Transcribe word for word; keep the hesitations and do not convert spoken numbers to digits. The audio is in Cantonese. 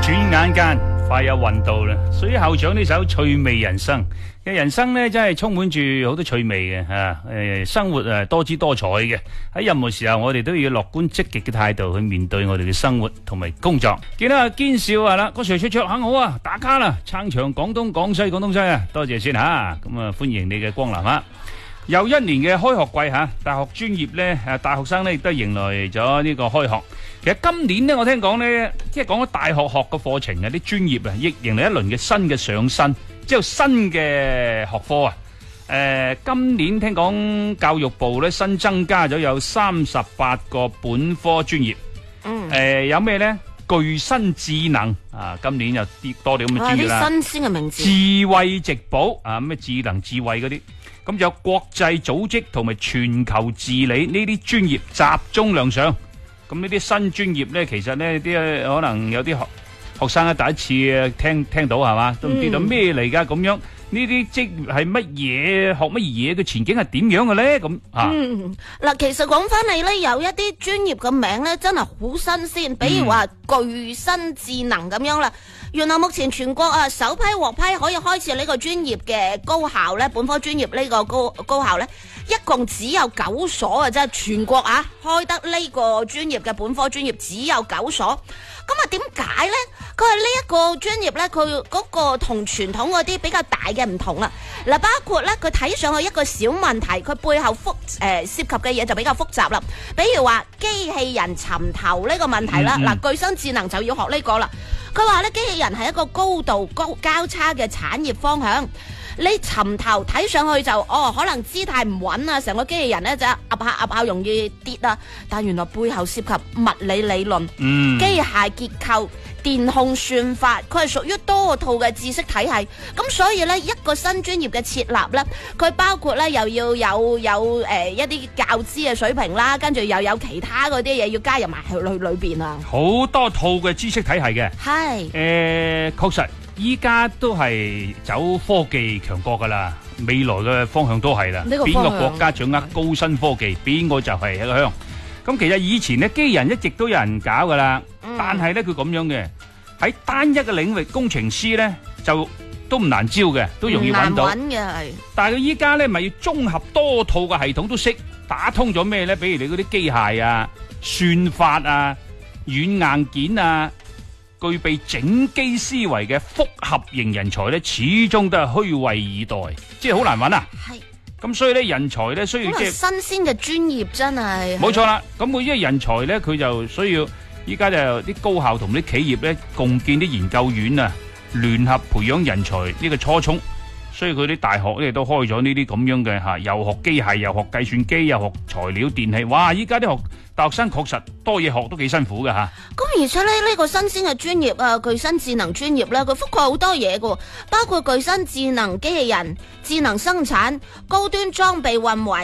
轉眼間快有運到啦，所以校長呢首趣味人生嘅人生呢，真係充滿住好多趣味嘅吓，誒，生活誒多姿多彩嘅。喺任何時候，我哋都要樂觀積極嘅態度去面對我哋嘅生活同埋工作。見到阿堅少話啦，個 Sir 出桌肯好啊，打卡啦，撐場廣東廣西廣東西啊，多謝先吓，咁啊歡迎你嘅光臨啊！又一年嘅開學季吓，大學專業咧，誒，大學生咧亦都迎來咗呢個開學。其實今年咧，我聽講咧，即係講咗大學學嘅課程啊，啲專業啊，亦迎嚟一輪嘅新嘅上新，即係新嘅學科啊。誒，今年聽講教育部咧新增加咗有三十八個本科專業。嗯。誒，有咩咧？具身智能啊，今年又啲多啲咁嘅專業啦。 啊，啲新鮮嘅名字。 智慧直保啊，咩智能智慧嗰啲。咁就有國際組織同埋全球治理呢啲專業集中亮相。咁呢啲新專業咧，其實咧啲可能有啲學學生咧第一次聽聽到係嘛，都唔知道咩嚟噶咁樣。呢啲職業係乜嘢？學乜嘢？嘅前景係點樣嘅咧？咁啊？嗯， 嗱，其實講翻嚟咧，有一啲專業嘅名咧，真係好新鮮。比如話具身智能咁樣啦。原來目前全國啊首批獲批可以開設呢個專業嘅高校咧，本科專業呢個高高校咧，一共只有九所啊！即係全國啊開得呢個專業嘅本科專業只有九所。咁啊，點解咧？佢係呢一個專業咧，佢嗰個同傳統嗰啲比較大嘅唔同啦。嗱，包括咧，佢睇上去一個小問題，佢背後複誒、呃、涉及嘅嘢就比較複雜啦。比如話機器人尋頭呢個問題啦，嗱、嗯嗯，具身智能就要學呢個啦。佢話咧，機器人係一個高度高交叉嘅產業方向。你尋頭睇上去就哦，可能姿態唔穩啊，成個機器人咧就壓下壓下容易跌啊。但原來背後涉及物理理論、嗯、機械結構、電控算法，佢係屬於多套嘅知識體系。咁所以咧，一個新專業嘅設立咧，佢包括咧又要有有誒、呃、一啲教資嘅水平啦，跟住又有其他嗰啲嘢要加入埋去裏裏邊啊。好多套嘅知識體系嘅，係誒確實。依家都係走科技強國噶啦，未來嘅方向都係啦。邊個國家掌握高新科技，邊個就係一個香。咁其實以前咧，機人一直都有人搞噶啦，嗯、但係咧佢咁樣嘅喺單一嘅領域，工程師咧就都唔難招嘅，都容易揾到。難揾嘅係。但係佢依家咧咪要綜合多套嘅系統都識，打通咗咩咧？比如你嗰啲機械啊、算法啊、軟硬件啊。具備整機思維嘅複合型人才咧，始終都係虛位以待，即係好難揾啊！係咁，所以咧人才咧需要即係新鮮嘅專業，真係冇錯啦。咁佢因為人才咧，佢就需要依家就啲高校同啲企業咧共建啲研究院啊，聯合培養人才呢個初衷。所以佢啲大學咧都開咗呢啲咁樣嘅吓，又學機械，又學計算機，又學材料電器。哇！依家啲學大學生確實多嘢學，都幾辛苦㗎吓。咁而且咧呢個新鮮嘅專業啊，具身智能專業咧，佢覆蓋好多嘢㗎，包括具身智能機器人、智能生產、高端裝備運維。